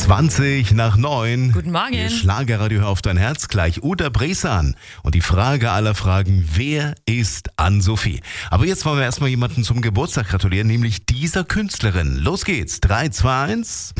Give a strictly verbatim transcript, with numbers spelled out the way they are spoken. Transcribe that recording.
zwanzig nach neun. Guten Morgen. Hier Schlagerradio, hör auf dein Herz, gleich Uta Bresan. Und die Frage aller Fragen, wer ist Ann-Sophie? Aber jetzt wollen wir erstmal jemanden zum Geburtstag gratulieren, nämlich dieser Künstlerin. Los geht's, drei, zwei, eins.